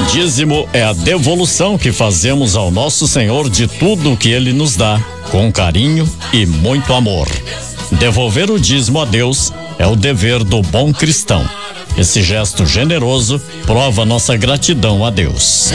Dízimo é a devolução que fazemos ao nosso Senhor de tudo o que Ele nos dá, com carinho e muito amor. Devolver o dízimo a Deus é o dever do bom cristão. Esse gesto generoso prova nossa gratidão a Deus.